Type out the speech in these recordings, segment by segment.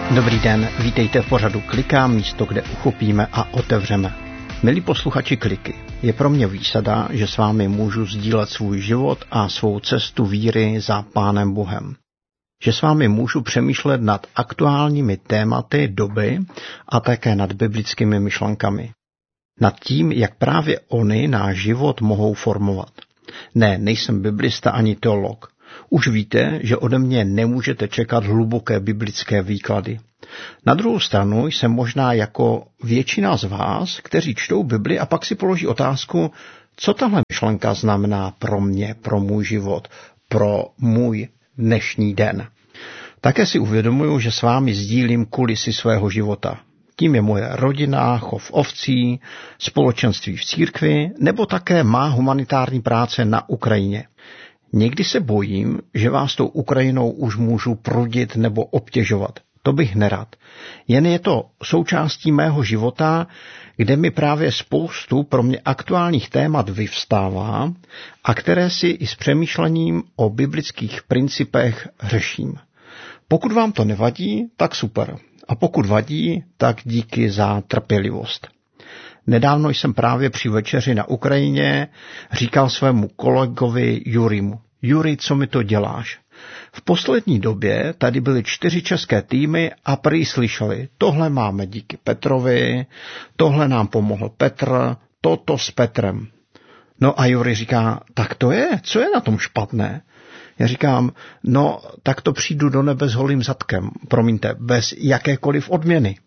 Dobrý den, vítejte v pořadu Klikám, místo, kde uchopíme a otevřeme. Milí posluchači Kliky, je pro mě výsada, že s vámi můžu sdílet svůj život a svou cestu víry za Pánem Bohem. Že s vámi můžu přemýšlet nad aktuálními tématy doby a také nad biblickými myšlenkami. Nad tím, jak právě oni náš život mohou formovat. Ne, nejsem biblista ani teolog. Už víte, že ode mě nemůžete čekat hluboké biblické výklady. Na druhou stranu jsem možná jako většina z vás, kteří čtou Bibli a pak si položí otázku, co tahle myšlenka znamená pro mě, pro můj život, pro můj dnešní den. Také si uvědomuju, že s vámi sdílím kulisy svého života. Tím je moje rodina, chov ovcí, společenství v církvi, nebo také má humanitární práce na Ukrajině. Někdy se bojím, že vás tou Ukrajinou už můžu prudit nebo obtěžovat. To bych nerad. Jen je to součástí mého života, kde mi právě spoustu pro mě aktuálních témat vyvstává a které si i s přemýšlením o biblických principech řeším. Pokud vám to nevadí, tak super. A pokud vadí, tak díky za trpělivost. Nedávno jsem právě při večeři na Ukrajině říkal svému kolegovi Jurimu: Juri, co mi to děláš? V poslední době tady byly 4 české týmy a prý slyšeli, tohle máme díky Petrovi, tohle nám pomohl Petr, toto s Petrem. No a Juri říká, tak to je, co je na tom špatné? Já říkám, no tak to přijdu do nebe s holým zadkem, promiňte, bez jakékoliv odměny.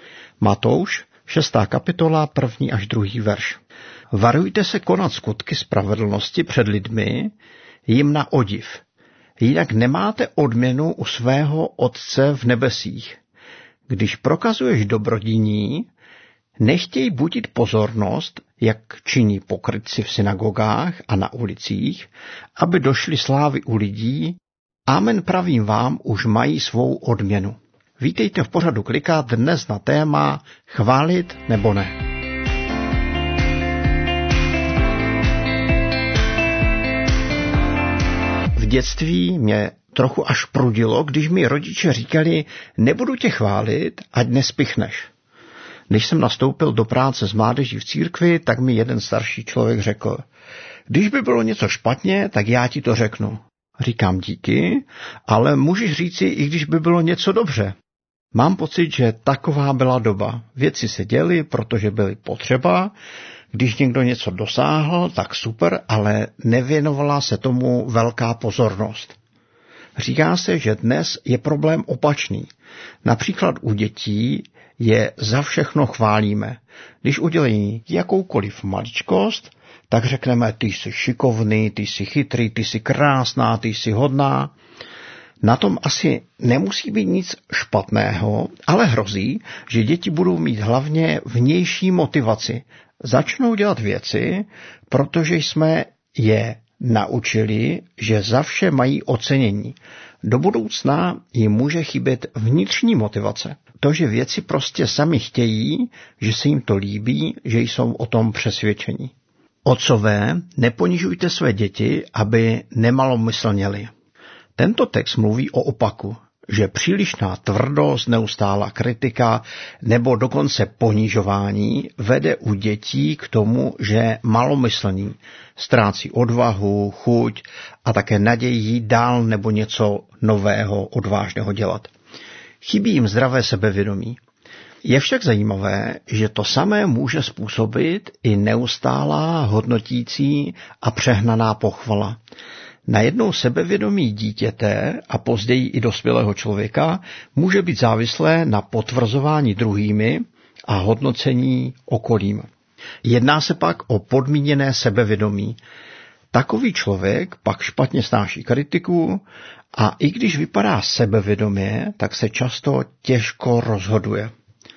Matouš, 6. kapitola, 1. až 2. verš. Varujte se konat skutky spravedlnosti před lidmi, jim na odiv. Jinak nemáte odměnu u svého Otce v nebesích. Když prokazuješ dobrodiní, nechtěj budit pozornost, jak činí pokrytci v synagogách a na ulicích, aby došly slávy u lidí. Amen, pravím vám, už mají svou odměnu. Vítejte v pořadu Kliká dnes na téma chválit nebo ne. V dětství mě trochu až prudilo, když mi rodiče říkali, nebudu tě chválit, ať nespichneš. Když jsem nastoupil do práce s mládeží v církvi, tak mi jeden starší člověk řekl, když by bylo něco špatně, tak já ti to řeknu. Říkám díky, ale můžeš říci, i když by bylo něco dobře. Mám pocit, že taková byla doba. Věci se děly, protože byly potřeba. Když někdo něco dosáhl, tak super, ale nevěnovala se tomu velká pozornost. Říká se, že dnes je problém opačný. Například u dětí je za všechno chválíme. Když udělají jakoukoliv maličkost, tak řekneme, ty jsi šikovný, ty jsi chytrý, ty jsi krásná, ty jsi hodná. Na tom asi nemusí být nic špatného, ale hrozí, že děti budou mít hlavně vnější motivaci. Začnou dělat věci, protože jsme je naučili, že za vše mají ocenění. Do budoucna jim může chybět vnitřní motivace. To, že věci prostě sami chtějí, že se jim to líbí, že jsou o tom přesvědčení. Otcové, neponižujte své děti, aby nemalomyslněli. Tento text mluví o opaku, že přílišná tvrdost, neustálá kritika nebo dokonce ponižování vede u dětí k tomu, že malomyslní ztrácí odvahu, chuť a také naději jít dál nebo něco nového, odvážného dělat. Chybí jim zdravé sebevědomí. Je však zajímavé, že to samé může způsobit i neustálá, hodnotící a přehnaná pochvala. Najednou sebevědomí dítěte a později i dospělého člověka může být závislé na potvrzování druhými a hodnocení okolím. Jedná se pak o podmíněné sebevědomí. Takový člověk pak špatně snáší kritiku a i když vypadá sebevědomě, tak se často těžko rozhoduje.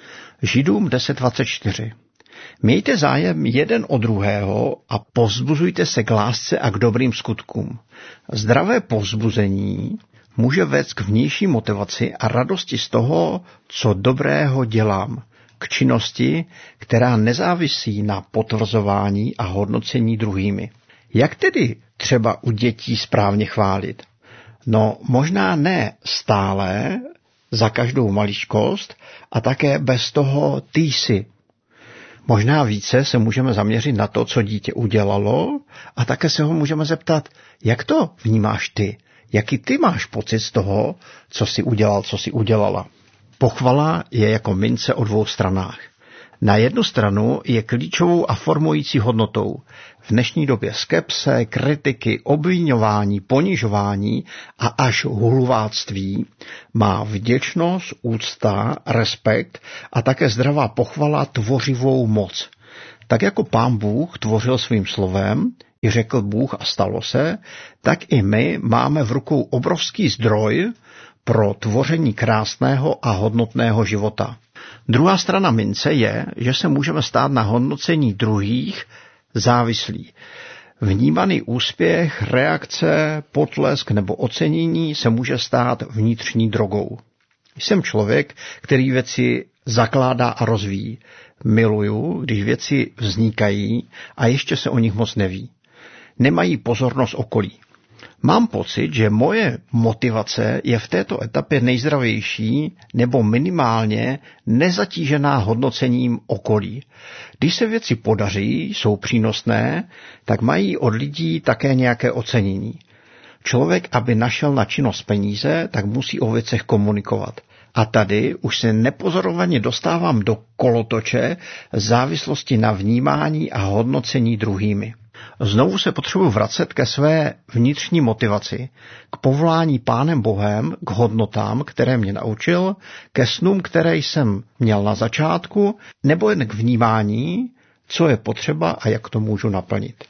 Židům 10.24. Mějte zájem jeden o druhého a povzbuzujte se k lásce a k dobrým skutkům. Zdravé povzbuzení může vést k vnější motivaci a radosti z toho, co dobrého dělám, k činnosti, která nezávisí na potvrzování a hodnocení druhými. Jak tedy třeba u dětí správně chválit? No možná ne stále, za každou maličkost a také bez toho ty jsi. Možná více se můžeme zaměřit na to, co dítě udělalo, a také se ho můžeme zeptat, jak to vnímáš ty, jaký ty máš pocit z toho, co jsi udělal, co jsi udělala. Pochvala je jako mince o dvou stranách. Na jednu stranu je klíčovou a formující hodnotou. V dnešní době skepse, kritiky, obviňování, ponižování a až hulváctví má vděčnost, úcta, respekt a také zdravá pochvala tvořivou moc. Tak jako Pán Bůh tvořil svým slovem, i řekl Bůh a stalo se, tak i my máme v rukou obrovský zdroj pro tvoření krásného a hodnotného života. Druhá strana mince je, že se můžeme stát na hodnocení druhých závislí. Vnímaný úspěch, reakce, potlesk nebo ocenění se může stát vnitřní drogou. Jsem člověk, který věci zakládá a rozvíjí. Miluju, když věci vznikají a ještě se o nich moc neví. Nemají pozornost okolí. Mám pocit, že moje motivace je v této etapě nejzdravější nebo minimálně nezatížená hodnocením okolí. Když se věci podaří, jsou přínosné, tak mají od lidí také nějaké ocenění. Člověk, aby našel na činnost peníze, tak musí o věcech komunikovat. A tady už se nepozorovaně dostávám do kolotoče závislosti na vnímání a hodnocení druhými. Znovu se potřebuji vracet ke své vnitřní motivaci, k povolání Pánem Bohem, k hodnotám, které mě naučil, ke snům, které jsem měl na začátku, nebo jen k vnímání, co je potřeba a jak to můžu naplnit.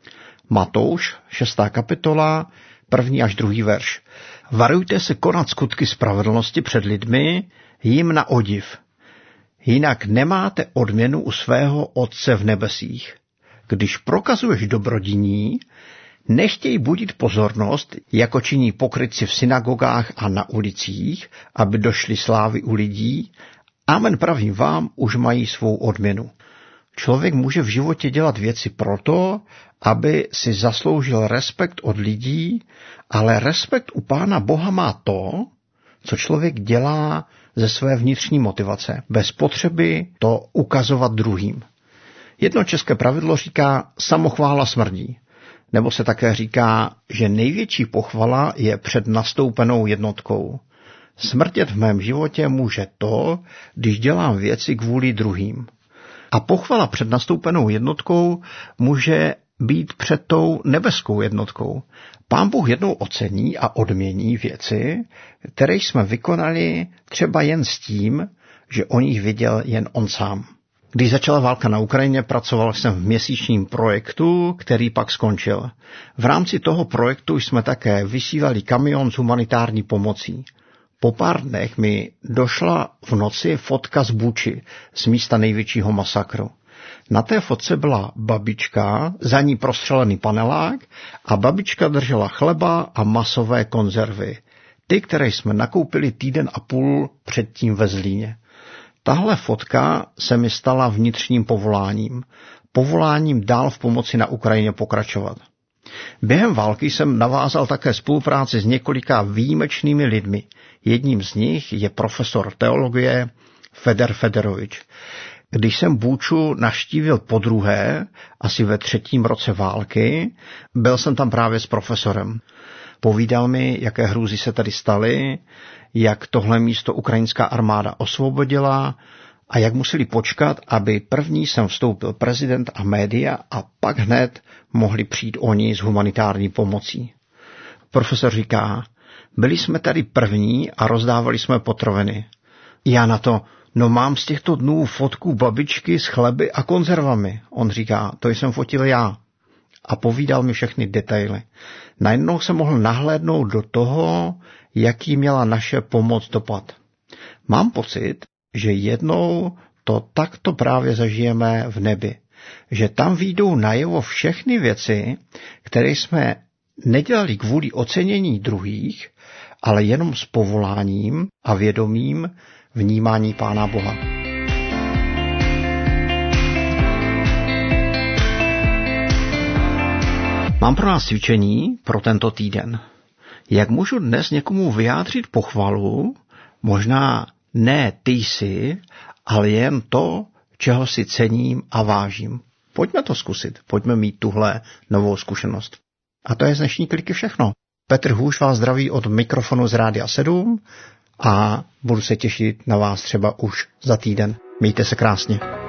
Matouš, 6. kapitola, 1. až 2. verš. Varujte se konat skutky spravedlnosti před lidmi, jim na odiv. Jinak nemáte odměnu u svého Otce v nebesích. Když prokazuješ dobrodiní, nechtěj budit pozornost, jako činí pokrytci v synagogách a na ulicích, aby došly slávy u lidí. Amen, pravím vám, už mají svou odměnu. Člověk může v životě dělat věci proto, aby si zasloužil respekt od lidí, ale respekt u Pána Boha má to, co člověk dělá ze své vnitřní motivace, bez potřeby to ukazovat druhým. Jedno české pravidlo říká, samochvála smrdí, nebo se také říká, že největší pochvala je před nastoupenou jednotkou. Smrdět v mém životě může to, když dělám věci kvůli druhým. A pochvala před nastoupenou jednotkou může být před tou nebeskou jednotkou. Pán Bůh jednou ocení a odmění věci, které jsme vykonali třeba jen s tím, že o nich viděl jen on sám. Když začala válka na Ukrajině, pracoval jsem v měsíčním projektu, který pak skončil. V rámci toho projektu jsme také vysílali kamion s humanitární pomocí. Po pár dnech mi došla v noci fotka z Buči, z místa největšího masakru. Na té fotce byla babička, za ní prostřelený panelák a babička držela chleba a masové konzervy. Ty, které jsme nakoupili týden a půl předtím ve Zlíně. Tahle fotka se mi stala vnitřním povoláním dál v pomoci na Ukrajině pokračovat. Během války jsem navázal také spolupráci s několika výjimečnými lidmi. Jedním z nich je profesor teologie Feder Federovič. Když jsem Buču navštívil podruhé, asi ve 3. roce války, byl jsem tam právě s profesorem. Povídal mi, jaké hrůzy se tady staly, jak tohle místo ukrajinská armáda osvobodila a jak museli počkat, aby první sem vstoupil prezident a média a pak hned mohli přijít oni s humanitární pomocí. Profesor říká, byli jsme tady první a rozdávali jsme potraviny. Já na to, no mám z těchto dnů fotku babičky s chleby a konzervami. On říká, to jsem fotil já. A povídal mi všechny detaily. Najednou jsem mohl nahlédnout do toho, jaký měla naše pomoc dopad. Mám pocit, že jednou to takto právě zažijeme v nebi. Že tam vyjdou najevo všechny věci, které jsme nedělali kvůli ocenění druhých, ale jenom s povoláním a vědomím vnímání Pána Boha. Mám pro nás cvičení pro tento týden. Jak můžu dnes někomu vyjádřit pochvalu Možná ne ty jsi, ale jen to, čeho si cením a vážím. Pojďme to zkusit, pojďme mít tuhle novou zkušenost. A to je z dnešní Kliky všechno. Petr Hůš vás zdraví od mikrofonu z Rádia 7 a budu se těšit na vás třeba už za týden. Mějte se krásně.